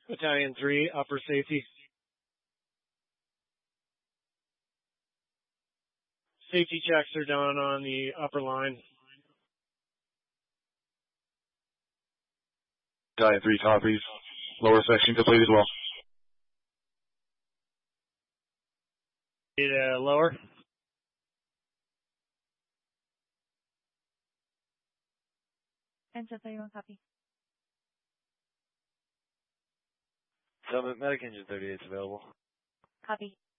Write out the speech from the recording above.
Battalion 3, upper safety. Safety checks are done on the upper line. Battalion 3 copies. Lower section complete as well. Need lower. NSF 31 copy. Summit Medic Engine 38 is available. Copy.